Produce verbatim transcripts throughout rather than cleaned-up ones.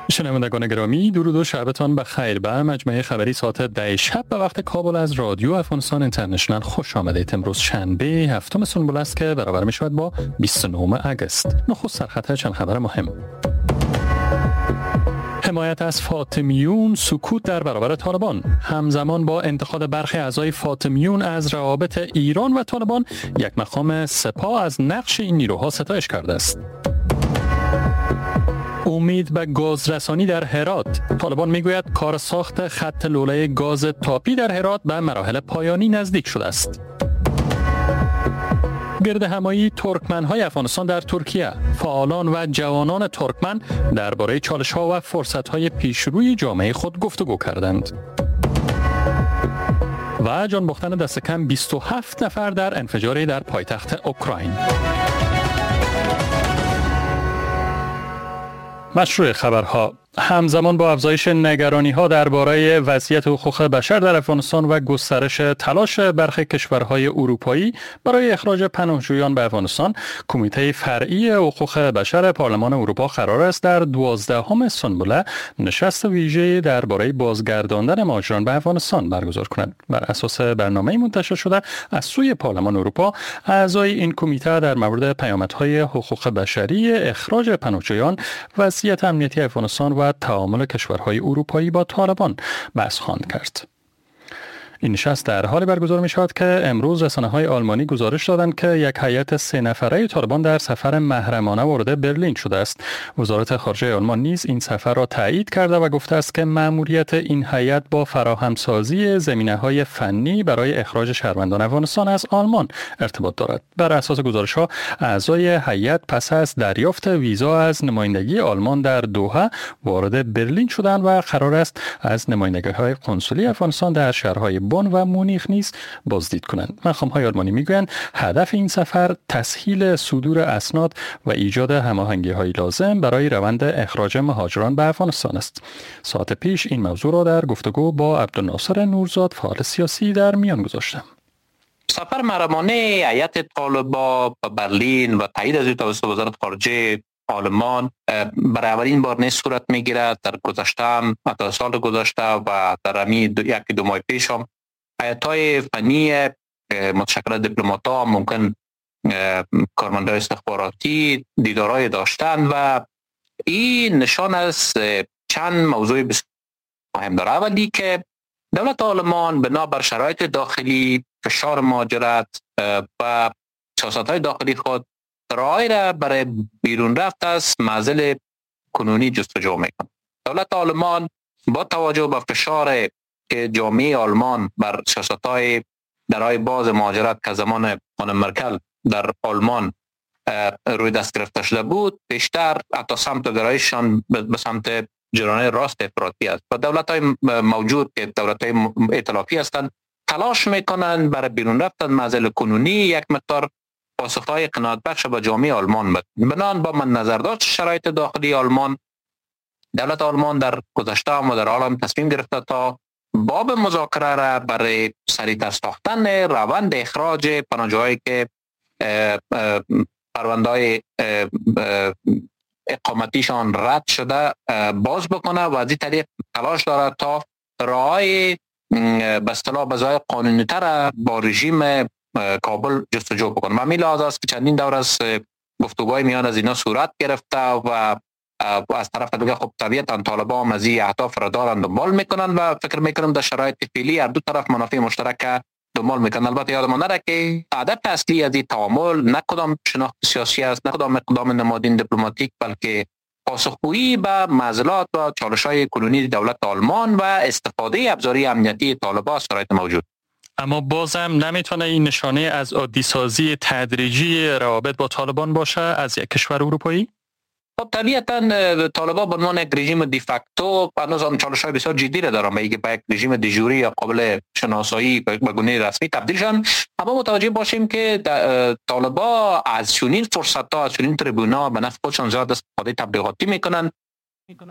شنوندگان گرامی، درود و شبتان بخیر. به مجموعه خبری ساعت ده شب به وقت کابل از رادیو افغانستان اینترنشنال خوش آمدید. امروز شنبه هفتم سنبل است که برابر می شود با بیست و نهم اگست. نخست سرخط چند خبر مهم. حمایت از فاطمیون، سکوت در برابر طالبان. همزمان با انتقاد برخی اعضای فاطمیون از روابط ایران و طالبان، یک مقام سپاه از نقش این نیروها ستایش کرده است. امید به گازرسانی در هرات. طالبان میگوید کار ساخت خط لوله گاز تاپی در هرات به مراحل پایانی نزدیک شده است. گرد همایی ترکمن‌های افغانستان در ترکیه. فعالان و جوانان ترکمن درباره چالش‌ها و فرصت‌های پیشروی جامعه خود گفتگو کردند. و جان باختن دست کم بیست و هفت نفر در انفجاری در پایتخت اوکراین. مشروع خبرها. همزمان با افزایش نگرانی‌ها درباره وضعیت حقوق بشر در افغانستان و گسترش تلاش برخی کشورهای اروپایی برای اخراج پناهجویان به افغانستان، کمیته فرعی حقوق بشر پارلمان اروپا قرار است در دوازدهم سنبله نشست ویژه درباره بازگرداندن مهاجران به افغانستان برگزار کند. بر اساس برنامه‌ای منتشر شده از سوی پارلمان اروپا، اعضای این کمیته در مورد پیامدهای حقوق بشری اخراج پناهجویان، وضعیت امنیتی افغانستان و تعامل کشورهای اروپایی با طالبان بحث خواهند کرد. این نشست در حالی برگزار می شود که امروز رسانه‌های آلمانی گزارش دادند که یک هیئت سه نفره طالبان در سفر محرمانه وارد برلین شده است. وزارت خارجه آلمان نیز این سفر را تایید کرده و گفته است که مأموریت این هیئت با فراهمسازی زمینه‌های فنی برای اخراج شهروندان افغانستان از آلمان ارتباط دارد. بر اساس گزارش‌ها، اعضای هیئت پس از دریافت ویزا از نمایندگی آلمان در دوحه وارد برلین شدند و قرار است از نمایندگی‌های قنسولی افغانستان در شهرهای بن و مونیخ نیز بازدید کنند. مقام‌های آلمانی میگویند هدف این سفر تسهیل صدور اسناد و ایجاد هماهنگی‌های لازم برای روند اخراج مهاجران به افغانستان است. ساعت پیش این موضوع را در گفتگو با عبدالناصر نورزاد، فعال سیاسی، در میان گذاشتم. سفر محرمانه هیئت طالبان به برلین و تایید از توسط وزارت خارجه آلمان برای اولین بار نیز صورت میگیرد. در گذشته هم، حتی سال گذشته و در همین دو، یکی دو ماه پیش هم هیئت‌های فنی متشکل از دیپلمات‌ها، ممکن کارمندان استخباراتی دیدارهای داشتند و این نشان از چند موضوع بسیار مهم داره. اولی که دولت آلمان بنا بر شرایط داخلی، فشار مهاجرت و سیاست‌های داخلی خود رای را برای بیرون رفت از معضل کنونی جستجو میکنه. دولت آلمان با توجه به فشار که جامعه آلمان بر سیاست‌های درهای باز مهاجرت که زمان خانم مرکل در آلمان روی دست گرفته شده بود، بیشتر حتی سمت گرایششان به سمت جرانه راست افراطی است و دولت‌های موجود که دولت‌های ائتلافی هستند تلاش میکنند برای بیرون رفتن معضل کنونی یک مقدار پاسخ‌های قناعت بخش به جامعه آلمان بد. بنان با من نظرداشت شرایط داخلی آلمان، دولت آلمان در گذشته و در حال هم تصمیم گرفته تا باب مذاکره را برای سریعتر ساختن روند اخراج پناهجویانی که پرونده‌های اقامتیشان رد شده باز بکنه و از این طریق تلاش دارد تا راه‌های به اصطلاح بزای قانونی‌تر با رژیم کابل جستجو بکنه. و همین لحاظ است که چندین دور از گفتگوهای میان از اینا صورت گرفته و از طرف دیگه خب طبیعتا طالبان هم از این اهداف را دارن دنبال میکنن و فکر میکنم در شرایط فعلی هر دو طرف منافع مشترک دنبال میکنن. البته یادمان نره که هدف اصلی از این تعامل نه کدام شناخت سیاسی است، نه کدام اقدام نمادین دیپلماتیک، بلکه پاسخگویی به معضلات و چالش‌های کنونی دولت آلمان و استفاده ابزاری امنیتی طالبان از شرایط موجود. اما بازم نمیتونه این نشانه از عادی سازی تدریجی روابط با طالبان باشه از یک کشور اروپایی؟ خب طبیعتا طالبان به عنوان یک رژیم دیفکتو هنوز هم چالش‌های بسیار جدی را دارن، میگه به یک رژیم دیجوری یا قابل شناسایی به گونه رسمی تبدیل شدن. اما متوجه باشیم که طالبان از چنین فرصت‌ها، از چنین تریبون‌ها به نفع خودشان زیاد استفاده تبلیغاتی میکنن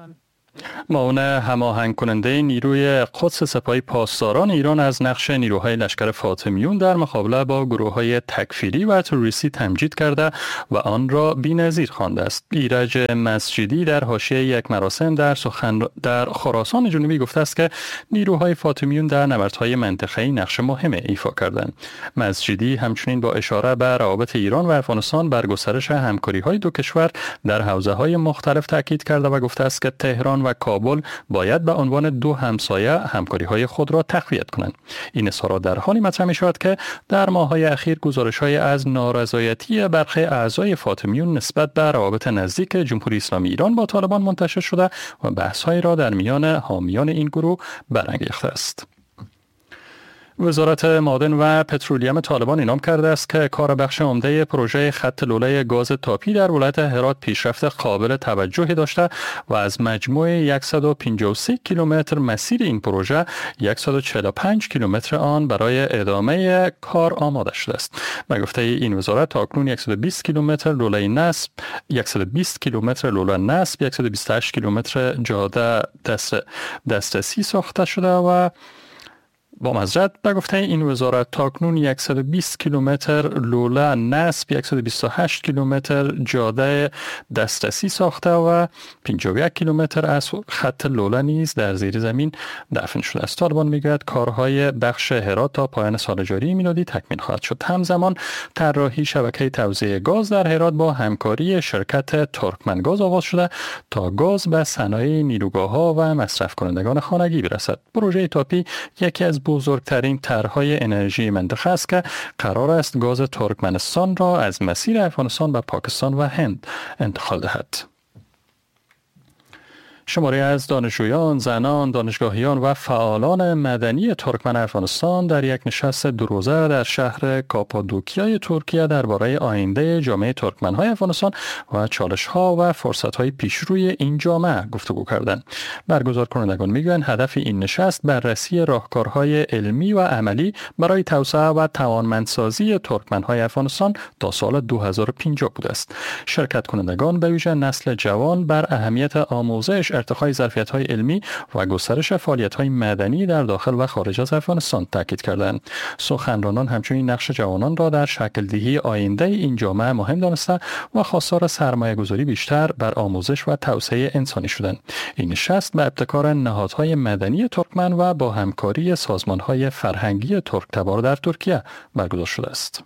معاون هماهنگ کننده نیروی قدس سپاهی پاسداران ایران از نقش نیروهای لشکر فاطمیون در مقابله با گروه‌های تکفیری و تروریستی تمجید کرده و آن را بی‌نظیر خوانده است. ایرج مسجدی در حاشیه یک مراسم در سخن در خراسان جنوبی گفته است که نیروهای فاطمیون در نبردهای منطقه‌ای نقش مهم ایفا کردند. مسجدی همچنین با اشاره به روابط ایران و افغانستان بر گسترش همکاری‌های دو کشور در حوزه‌های مختلف تاکید کرده و گفته است که تهران و کابل باید به عنوان دو همسایه همکاری‌های خود را تقویت کنند. این اظهارات در حالی مطرح می‌شود که در ماه‌های اخیر گزارش‌های از نارضایتی برخی اعضای فاطمیون نسبت به روابط نزدیک جمهوری اسلامی ایران با طالبان منتشر شده و بحث‌هایی را در میان حامیان این گروه برانگیخته است. وزارت معادن و پترولیوم طالبان اعلام کرده است که کار بخش عمده پروژه خط لوله گاز تاپی در ولایت هرات پیشرفت قابل توجهی داشته و از مجموع صد و پنجاه و سه کیلومتر مسیر این پروژه صد و چهل و پنج کیلومتر آن برای ادامه کار آماده شده است. به گفته این وزارت تاکنون صد و بیست کیلومتر لوله نصب، صد و بیست کیلومتر لوله نصب، صد و بیست و هشت کیلومتر جاده دست دسترسی ساخته شده و با معذرت به گفته این وزارت تاکنون صد و بیست کیلومتر لوله نصب، صد و بیست و هشت کیلومتر جاده دسترسی ساخته و پنجاه و یک کیلومتر از خط لوله نیز در زیر زمین دفن شده است. طالبان میگوید کارهای بخش هرات تا پایان سال جاری میلادی تکمیل خواهد شد. همزمان طراحی شبکه توزیع گاز در هرات با همکاری شرکت ترکمنگاز آغاز شده تا گاز به صنایع نیروگاه‌ها و مصرف کنندگان خانگی برسد. پروژه تاپی یکی از بزرگترین طرح‌های انرژی منطقه است که قرار است گاز ترکمنستان را از مسیر افغانستان به پاکستان و هند انتقال دهد. شماری از دانشجویان، زنان، دانشگاهیان و فعالان مدنی ترکمن افغانستان در یک نشست دو روزه در شهر کاپادوکیای ترکیه درباره آینده جامعه ترکمن‌های افغانستان و چالش‌ها و فرصت‌های پیشروی این جامعه گفتگو کردند. برگزار کنندگان می‌گویند هدف این نشست بررسی راهکارهای علمی و عملی برای توسعه و توانمندسازی ترکمن‌های افغانستان تا سال دو هزار و پنجاه بوده است. شرکت کنندگان به ویژه نسل جوان بر اهمیت آموزش، ارتقای ظرفیت‌های علمی و گسترش فعالیت‌های مدنی در داخل و خارج از افغانستان تاکید کردند. سخنرانان همچنین نقش جوانان را در شکل‌دهی آینده این جامعه مهم دانسته و خواستار سرمایه‌گذاری بیشتر بر آموزش و توسعه انسانی شدند. این نشست به ابتکار نهادهای مدنی ترکمن و با همکاری سازمان‌های فرهنگی ترک‌تبار در ترکیه برگزار شده است.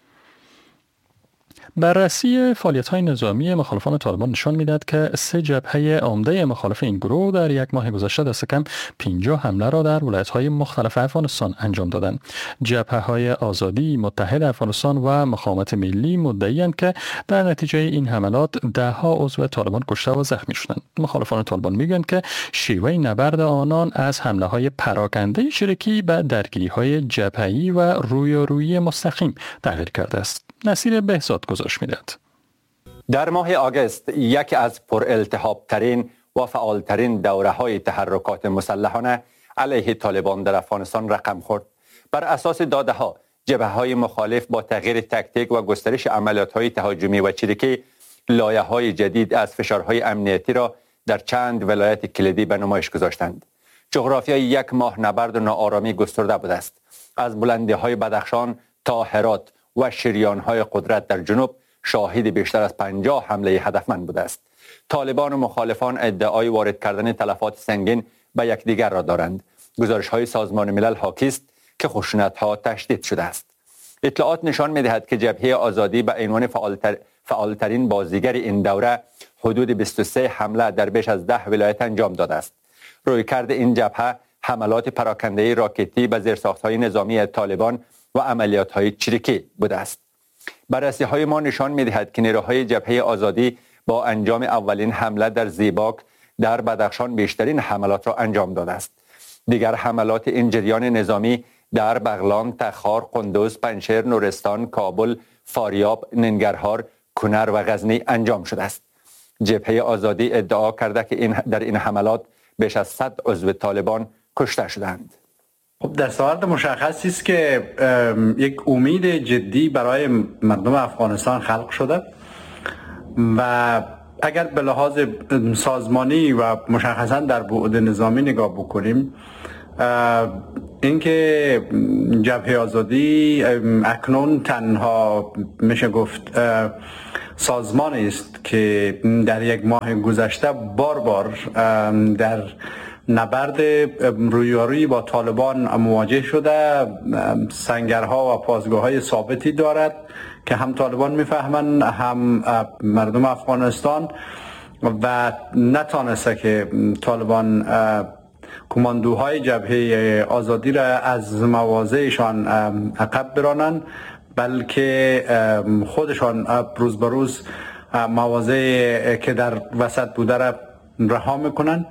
بررسی فعالیت‌های نظامی مخالفان طالبان نشان می‌دهد که سه جبهه عمده مخالف این گروه در یک ماه گذشته دست کم پنجاه حمله را در ولایت‌های مختلف افغانستان انجام دادند. جبهه‌های آزادی، متحد افغانستان و مقاومت ملی مدعی‌اند که در نتیجه این حملات ده‌ها عضو طالبان کشته و زخمی شدند. مخالفان طالبان می‌گویند که شیوه نبرد آنان از حمله‌های پراکنده شرکی به درگیری‌های جبهه‌ای و رویارویی مستقیم تغییر کرده است. نصیر بهزاد گزارش می‌دهد. در ماه آگوست یکی از پرالتهاب‌ترین و فعالترین دوره‌های تحرکات مسلحانه علیه طالبان در افغانستان رقم خورد. بر اساس داده‌ها، جبهه‌های مخالف با تغییر تکتیک و گسترش عملیات‌های تهاجمی و چریکی لایه‌های جدید از فشارهای امنیتی را در چند ولایت کلیدی به نمایش گذاشتند. جغرافیای یک ماه نبرد و ناآرامی گسترده بوده است. از بلندی‌های بدخشان تا هرات و شریان‌های قدرت در جنوب شاهد بیشتر از پنجاه حمله هدفمند بوده است. طالبان و مخالفان ادعای وارد کردن تلفات سنگین به یکدیگر را دارند. گزارش‌های سازمان ملل حاکی است که خشونت‌ها تشدید شده است. اطلاعات نشان می‌دهد که جبهه آزادی به عنوان فعالتر فعالترین بازیگر این دوره حدود بیست و سه حمله در بیش از ده ولایت انجام داده است. رویکرد این جبهه حملات پراکنده راکتی به زیرساخت‌های نظامی طالبان و عملیات‌های چریکی بوده است. بررسی‌های ما نشان می‌دهد که نیروهای جبهه آزادی با انجام اولین حمله در زیباک در بدخشان بیشترین حملات را انجام داده است. دیگر حملات این جریان نظامی در بغلان، تخار، قندوز، پنجشیر، نورستان، کابل، فاریاب، ننگرهار، کنر و غزنی انجام شده است. جبهه آزادی ادعا کرده که این در این حملات بیش از صد عضو طالبان کشته شدند. خب دستاورد مشخصی است که یک امید جدی برای مردم افغانستان خلق شده و اگر به لحاظ سازمانی و مشخصا در بعد نظامی نگاه بکنیم، اینکه جبهه آزادی اکنون تنها میشه گفت سازمانی است که در یک ماه گذشته بار بار در نبرد رویارویی با طالبان مواجه شده، سنگرها و پاسگاه‌های ثابتی دارد که هم طالبان میفهمند هم مردم افغانستان، و نتانسته که طالبان کماندوهای جبهه آزادی را از مواضعشان عقب برانند، بلکه خودشان روز به روز مواضع که در وسط بوده را رها میکنند.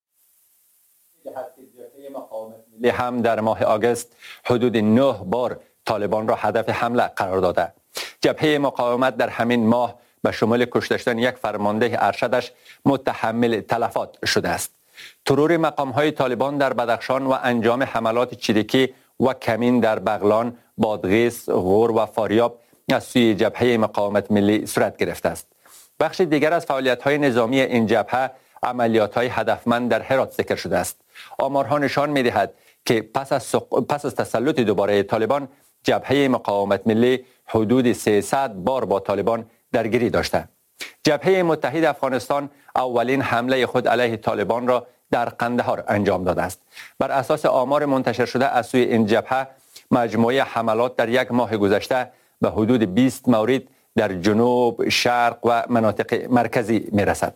هم در ماه آگوست حدود نه بار طالبان را هدف حمله قرار داده. جبهه مقاومت در همین ماه به شمول کشته شدن یک فرمانده ارشدش متحمل تلفات شده است. ترور مقام‌های طالبان در بدخشان و انجام حملات چریکی و کمین در بغلان، بادغیس، غور و فاریاب از سوی جبهه مقاومت ملی صورت گرفته است. بخش دیگر از فعالیت‌های نظامی این جبهه عملیات‌های هدفمند در هرات ذکر شده است. آمارها نشان می‌دهد که پس از سق... پس از تسلط دوباره طالبان، جبهه مقاومت ملی حدود سیصد بار با طالبان درگیری داشته. جبهه متحد افغانستان اولین حمله خود علیه طالبان را در قندهار انجام داده است. بر اساس آمار منتشر شده از سوی این جبهه، مجموعه حملات در یک ماه گذشته به حدود بیست مورد در جنوب، شرق و مناطق مرکزی می رسد.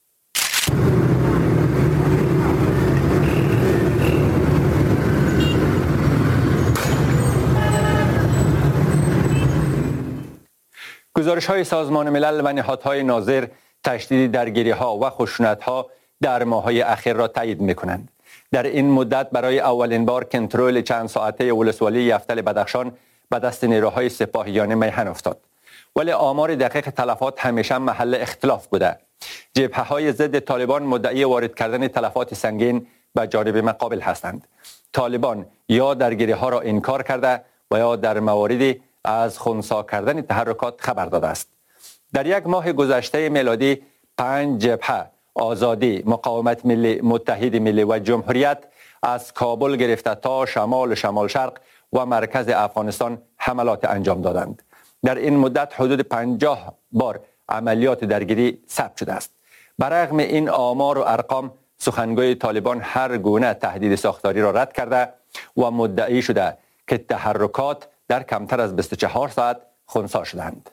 گزارش های سازمان ملل و نهادهای ناظر تشدید درگیری ها و خشونت ها در ماه‌های اخیر را تایید می‌کنند. در این مدت برای اولین بار کنترل چند ساعته ولسوالی یفتل بدخشان به دست نیروهای سپاهیان میهن افتاد. ولی آمار دقیق تلفات همیشه محل اختلاف بوده. جبهه‌های ضد طالبان مدعی وارد کردن تلفات سنگین به جانب مقابل هستند. طالبان یا درگیری ها را انکار کرده و یا در مواردی از خنثی کردن تحرکات خبر داده است. در یک ماه گذشته میلادی پنج جبهه آزادی، مقاومت ملی، متحد ملی و جمهوریت از کابل گرفته تا شمال شمال شرق و مرکز افغانستان حملات انجام دادند. در این مدت حدود پنجاه بار عملیات درگیری ثبت شده است. برغم این آمار و ارقام، سخنگوی طالبان هر گونه تهدید ساختاری را رد کرده و مدعی شده که تحرکات در کمتر از بیست و چهار ساعت خنثی شدند.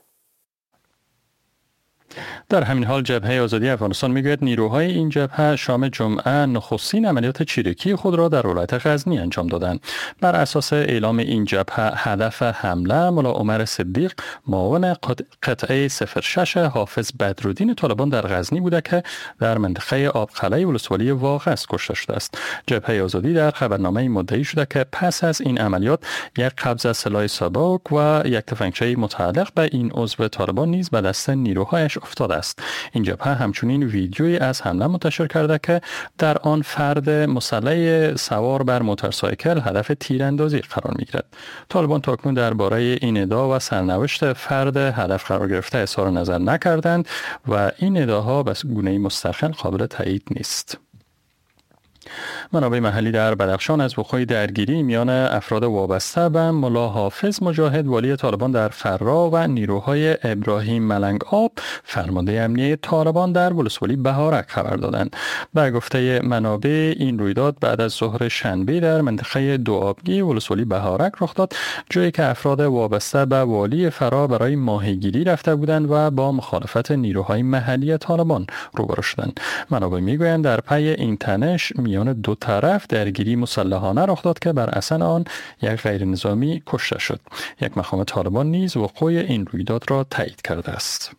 در همین حال جبهه آزادی افغانستان میگوید نیروهای این جبهه شام جمعه نخستین عملیات چریکی خود را در ولایت غزنی انجام دادند. بر اساس اعلام این جبهه، هدف حمله ملا عمر صدیق، معاون قطعه صفر شش حافظ بدرالدین طالبان در غزنی بوده که در منطقه آبقلعه ولسوالی واغس کشته شده است. جبهه آزادی در خبرنامه مدعی شده که پس از این عملیات یک قبض از سلاح سبک و یک تفنگچه متعلق به این عضو طالبان نیز به دست نیروهایش افتاده است. این جبهه همچنین ویدیویی از حمله منتشر کرده که در آن فرد مسلح سوار بر موتورسایکل هدف تیراندازی قرار می‌گیرد. طالبان تاکنون درباره این ادعا و سرنوشت فرد هدف قرار گرفته اظهار نظر نکردند و این ادعاها به گونه‌ای مستقل قابل تایید نیست. منابع محلی در بدخشان از وقوع درگیری میان افراد وابسته به ملا حافظ مجاهد والی طالبان در فرا و نیروهای ابراهیم ملنگ آب فرمانده امنیه طالبان در ولسوالی بهارک خبر دادند. به گفته منابع این رویداد بعد از ظهر شنبه در منطقه دوآبگی ولسوالی بهارک رخ داد، جایی که افراد وابسته به والی فرا برای ماهیگیری رفته بودند و با مخالفت نیروهای محلی طالبان روبرو شدند. منابع میگویند در پی این تنش میان دو طرف درگیری مسلحانه رخ داد که بر اثر آن یک غیر نظامی کشته شد. یک مقام طالبان نیز وقوع این رویداد را تایید کرده است.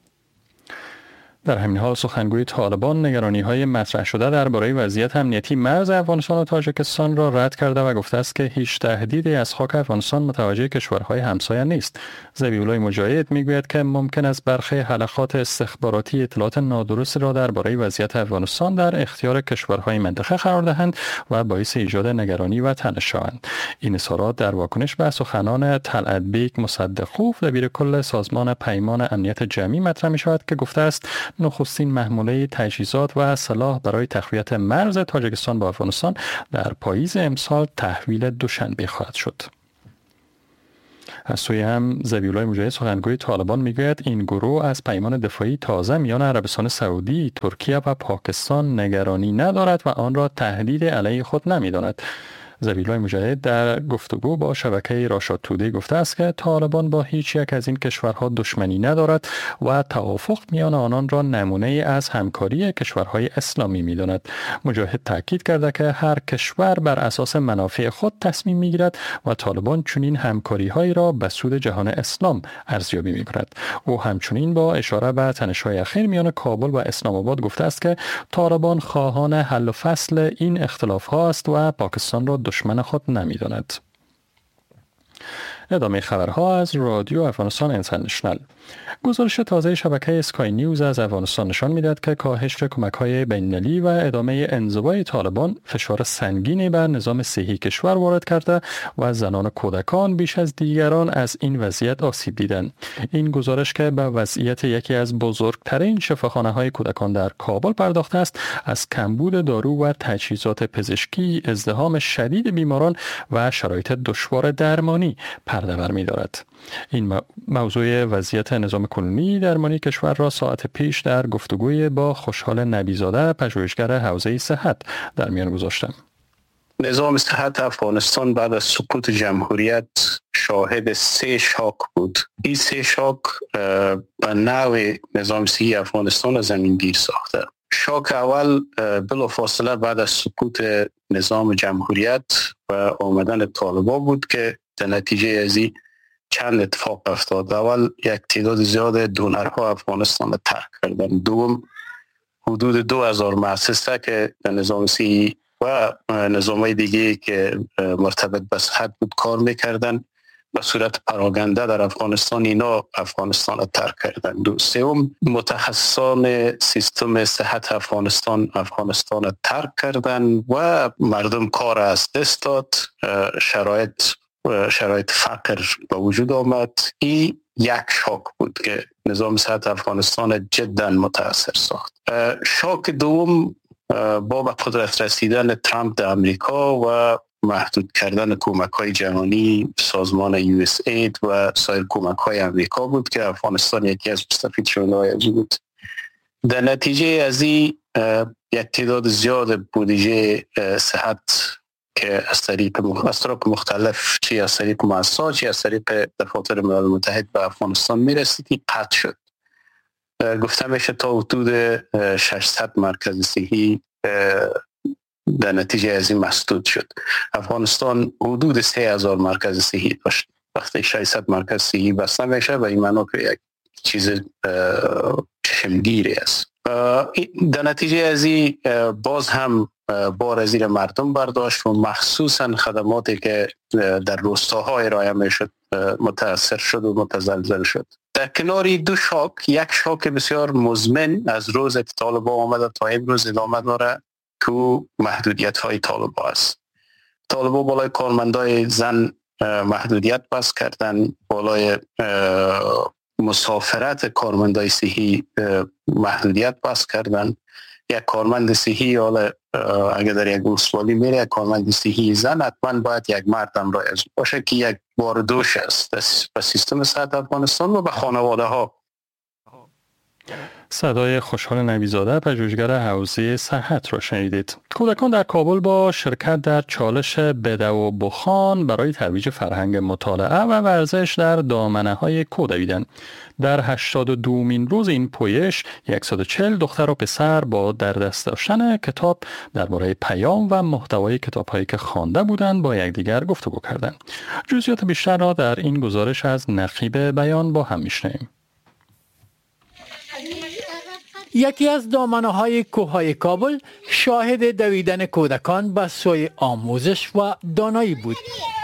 در همین حال سخنگوی طالبان نگرانی‌های مطرح شده درباره وضعیت امنیتی مرز افغانستان و تاجیکستان را رد کرده و گفته است که هیچ تهدیدی از خاک افغانستان متوجه کشورهای همسایه نیست. ذبیح‌الله مجاهد میگوید که ممکن است برخی حلقات استخباراتی اطلاعات نادرست را درباره وضعیت افغانستان در اختیار کشورهای منطقه قرار دهند و باعث ایجاد نگرانی و تنش شوند. این اظهارات در واکنش به سخنان طلعت بیگ مصدقوف دبیر کل سازمان پیمان امنیت جمعی مطرح می‌شود که گفته است نخستین محموله تجهیزات و سلاح برای تقویت مرز تاجیکستان با افغانستان در پاییز امسال تحویل دوشنبه خواهد شد. از سوی هم ذبیح‌الله مجاهد سخنگوی طالبان میگوید این گروه از پیمان دفاعی تازه میان عربستان سعودی، ترکیه و پاکستان نگرانی ندارد و آن را تهدید علیه خود نمی‌داند. ذبیح‌الله مجاهد در گفتگو با شبکه راشاد تودی گفته است که طالبان با هیچ یک از این کشورها دشمنی ندارد و توافق میان آنان را نمونه از همکاری کشورهای اسلامی می‌داند. مجاهد تاکید کرده که هر کشور بر اساس منافع خود تصمیم می‌گیرد و طالبان چنین همکاری‌هایی را به سود جهان اسلام ارزیابی می‌کند. او همچنین با اشاره به تنش‌های اخیر میان کابل و اسلام آباد گفته است که طالبان خواهان حل و فصل این اختلاف‌ها است و پاکستان را دشمن خود نمی‌داند. ادامه خبرها از رادیو افغانستان اینترنشنال. گزارش تازه شبکه اسکای نیوز از افغانستان نشان می‌دهد که کاهش کمک‌های بین‌المللی و ادامه انزوای طالبان فشار سنگینی بر نظام صحی کشور وارد کرده و زنان و کودکان بیش از دیگران از این وضعیت آسیب دیدند. این گزارش که به وضعیت یکی از بزرگترین شفاخانه‌های کودکان در کابل پرداخته است، از کمبود دارو و تجهیزات پزشکی، ازدحام شدید بیماران و شرایط دشوار درمانی پرده برمی‌دارد. این موضوع وضعیت نظام کنونی درمانی کشور را ساعت پیش در گفتگوی با خوشحال نبیزاده پژوهشگر حوزه صحت در میان گذاشتم. نظام صحت افغانستان بعد از سقوط جمهوریت شاهد سه شاک بود. این سه شاک به نوع نظام صحی افغانستان زمین گیر ساخته. شاک اول بلافاصله بعد از سقوط نظام جمهوریت و آمدن طالبان بود که در نتیجه از این چند اتفاق افتاد. اول یک تعداد زیاد دونرها افغانستان را ترک کردن. دوم حدود دو هزار مؤسسه که در نظام صحی و نظامهای دیگه که مرتبط به صحت بود کار میکردن به صورت پراگنده در افغانستان، اینا افغانستان را ترک کردن. دو سوم متخصصان سیستم صحت افغانستان افغانستان را ترک کردن و مردم کار از دست داد. شرایط شرایط فقر به وجود آمد. این یک شاک بود که نظام صحت افغانستان جدا متاثر ساخت. شاک دوم با به قدرت رسیدن ترامپ در امریکا و محدود کردن کمک های جهانی، سازمان یو اس اید و سایر کمک های امریکا بود که افغانستان یکی از مستفید شده های بود. در نتیجه از این یک تعداد زیاد بودجه صحت که از طریق مختلف مختلف چی از طریق مؤسسات چی از طریق دفاتر ملل متحد به افغانستان میرسید قطع شد. گفته میشه تا حدود ششصد مرکز صحی در نتیجه از این مسدود شد. افغانستان حدود سه هزار مرکز صحی داشت. وقتی ششصد مرکز صحی بسته میشه و این معنی که یک چیز چشمگیری است. در نتیجه از این باز هم بار از زیر مردم برداشت و مخصوصا خدماتی که در روستاهای ارائه میشد متاثر شد و متزلزل شد. در کنار دو شاک، یک شاک بسیار مزمن از روز که طالبان آمده تا امروز ادامه داره که محدودیت های طالبان است. طالبان بالای کارمندای زن محدودیت بس کردن، بالای مسافرت کارمندای صحی محدودیت بس کردن. یک کارمند صحی حالا اگر در یک ولسوالی میره یک کارمند صحی زن حتما باید یک مرد همراه باشه که یک بار دوش است به سیستم صحت افغانستان و به خانواده ها. صدای خوشحال نبیزاده پژوهشگر حوزه صحت را شنیدید. کودکان در کابل با شرکت در چالش بده و بخوان برای ترویج فرهنگ مطالعه و ورزش در دامنه‌های کو دویدند. در هشتاد و دومین روز این پویش صد و چهل دختر و پسر با در دست داشتن کتاب درباره پیام و محتوای کتاب‌هایی که خوانده بودند با یکدیگر گفتگو کردند. جزئیات بیشتر را در این گزارش از نقیب بیان با هم می‌شنویم. یکی از دامنه‌های کوههای کابل شاهد دویدن کودکان به سوی آموزش و دانایی بود.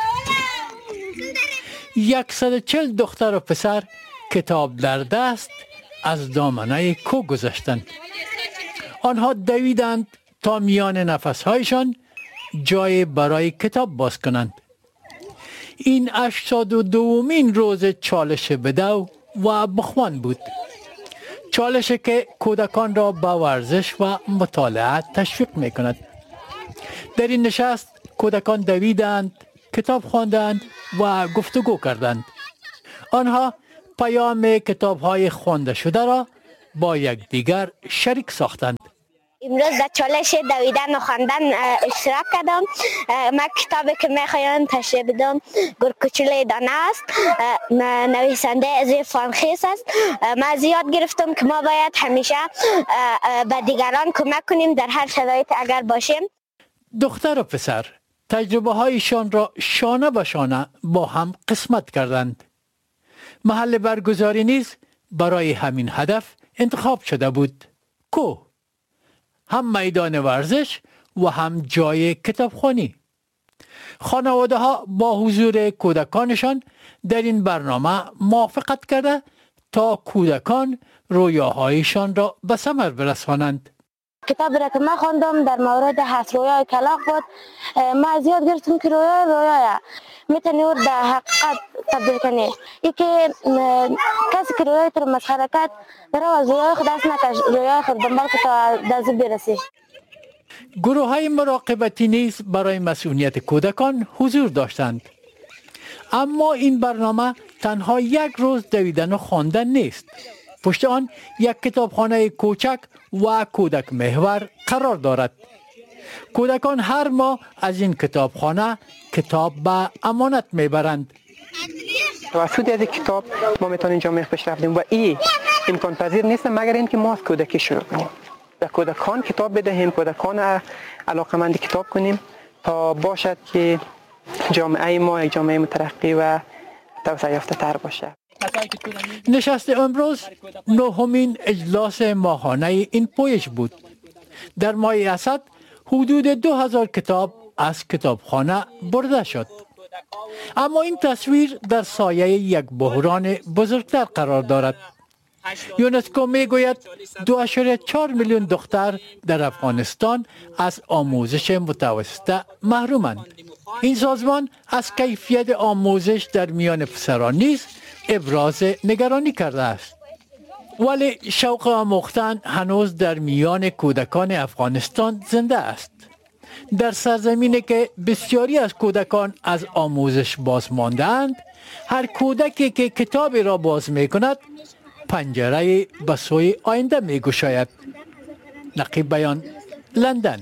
صد و چهل دختر و پسر کتاب در دست از دامنه کوه گذشتند. آنها دویدند تا میان نفسهایشان جای برای کتاب باز کنند. این هشتاد و دومین روز چالش بدو و بخوان بود. چالشی که کودکان را به ورزش و مطالعه تشویق می کند. در این نشست کودکان دویدند، کتاب خواندند و گفتگو کردند. آنها پیام کتاب‌های خوانده شده را با یکدیگر شریک ساختند. امروز در چالش دویدن و خواندن اشتراک کردم. من کتابی که میخوایم تشریح بدم گرگوچلوی دانه است، نویسنده ازوی فانخیس است. من زیاد گرفتم که ما باید همیشه به دیگران کمک کنیم در هر شرایط اگر باشیم. دختر و پسر تجربه هایشان را شانه به شانه با هم قسمت کردند. محل برگزاری نیز برای همین هدف انتخاب شده بود. کو هم میدان ورزش و هم جای کتابخوانی. خانواده ها با حضور کودکانشان در این برنامه موافقت کرده تا کودکان رویاهایشان را به ثمر برسانند. کتابی را که من خواندم در مورد هست رویای کلاغ بود. من زیاد گرفتم که رویا رویاه میتونی او در حقیقت تبدیل کنی. ای که کسی که رویای تو مسخره کرد در از رویای خود دست نکش، رویای خود دنبال که تا دست برسی. گروه های مراقبتی نیز برای مسئولیت کودکان حضور داشتند. اما این برنامه تنها یک روز دویدن و خواندن نیست. پشت آن یک کتابخانه کوچک و کودک محور قرار دارد. کودکان هر ماه از این کتابخانه کتاب به امانت میبرند. توسط از کتاب ما میتونیم جامعه پیش رفتیم و این امکان پذیر نیست مگر اینکه ما از کودکی شروع کنیم. به کودکان کتاب بدهیم، کودکان علاقمند کتاب کنیم تا باشد که جامعه ما یک جامعه مترقی و توسعه یافته تر باشه. نشست امروز نهمین اجلاس ماهانه این پویش بود. در ماه اسد حدود دو هزار کتاب از کتابخانه برده شد. اما این تصویر در سایه یک بحران بزرگتر قرار دارد. یونسکو می گوید دو ممیز چهار میلیون دختر در افغانستان از آموزش متوسطه محرومند. این سازمان از کیفیت آموزش در میان پسران نیز ابراز نگرانی کرده است. ولی شوق آموختن هنوز در میان کودکان افغانستان زنده است. در سرزمینی که بسیاری از کودکان از آموزش باز ماندند، هر کودکی که کتابی را باز می کند پنجره به سوی آینده می گشاید. نقیب بیان، لندن.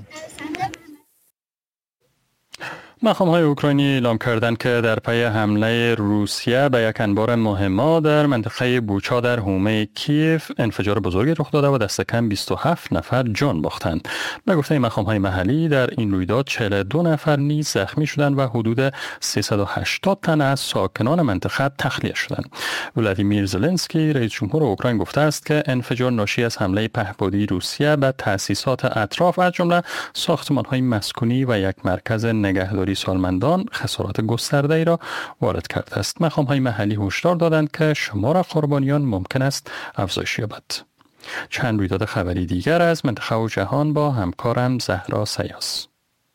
مقام‌های اوکراینی اعلام کردند که در پی حمله روسیه به یک انبار مهمه در منطقه بوچا در حومه کیف انفجار بزرگی رخ داده و دست کم بیست و هفت نفر جان باختند. به گفته مقام‌های محلی در این رویداد چهل و دو نفر نیز زخمی شدند و حدود سیصد و هشتاد تن از ساکنان منطقه تخلیه شدند. ولادیمیر زلنسکی رئیس جمهور اوکراین گفته است که انفجار ناشی از حمله پهپادی روسیه به تأسیسات اطراف از جمله ساختمان‌های مسکونی و یک مرکز نگهداری سالمندان خسارات گسترده‌ای را وارد کرده است. مقام‌های محلی هشدار دادند که شمار قربانیان ممکن است افزایش یابد. چند رویداد خبری دیگر از منطقه و جهان با همکارم زهرا سیاس.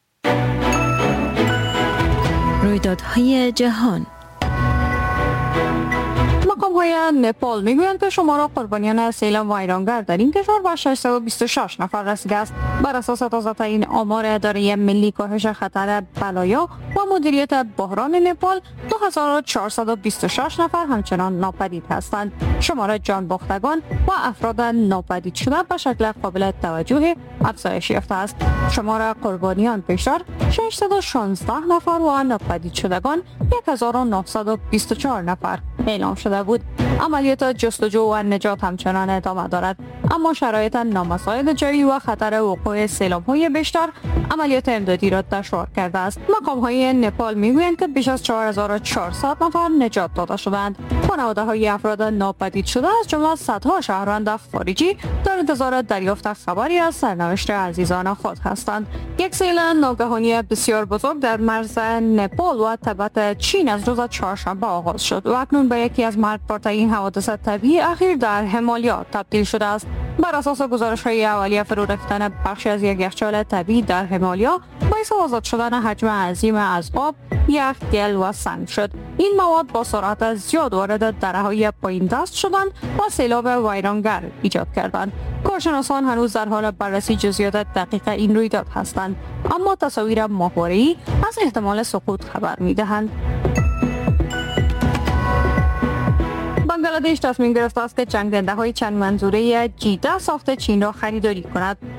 رویدادهای جهان. مقام‌های نپال میگویند که شمار قربانیان سیل ویرانگر در این کشور به ششصد و بیست و شش نفر رسیده است. بر اساس تازه‌ترین آمار اداره ملی کاهش خطر بلایا و مدیریت بحران نپال، دو هزار و چهارصد و بیست و شش نفر همچنان ناپدید هستند. شمار جان باختگان و افراد ناپدید شده به شکل قابل توجه افزایش یافته است. شمار قربانیان پیشتر ششصد و شانزده نفر و ناپدید شدگان یک هزار و نهصد و بیست و چهار نفر اعلام شده بود. عملیات جستجو و نجات همچنان ادامه دارد، اما شرایط نامساعد جویی و خطر وقوع سیلاب‌های بیشتر عملیات امدادی را دشوار کرده است. مقام‌های نپال میگویند که بیش از چهار هزار و چهارصد نفر نجات داده شدند. خانواده‌های افراد ناپدید شده از جمله صدها شهروند خارجی در انتظار دریافت خبری از سرنوشت عزیزان خود هستند. یک سیل ناگهانی بسیار بزرگ در مرز نپال و تبت چین از روز چهارشنبه آغاز شد و اکنون به یکی از مرگبارترین حوادث طبیعی اخیر در همالیا تبدیل شده است. بر اساس گزارش‌های اولیه فرو رفتن بخشی از یک یخچال طبیعی در همالیا باعث آزاد شدن حجم عظیم از آب، یخ، گل و سنگ شد. این مواد با سرعت زیاد وارد دره‌های پایین دست شدند و سیلاب ویرانگر ایجاد کردند. کارشناسان هنوز در حال بررسی جزئیات دقیق این رویداد هستند، اما تصاویر ماهواره‌ای از احتمال سقوط خبر می‌دهند. بنگلادش تصمیم گرفته است که جنگ‌دنده‌های چند منظوره جی ده ساخت چین را خریداری کند.